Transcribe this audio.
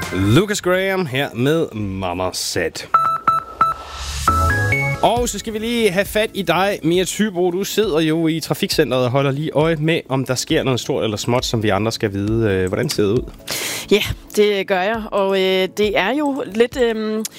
Lucas Graham her med Mama Said. Og så skal vi lige have fat i dig, Mia Thybo. Du sidder jo i trafikcenteret og holder lige øje med, om der sker noget stort eller småt, som vi andre skal vide. Hvordan ser det ud? Ja, det gør jeg, og det er jo lidt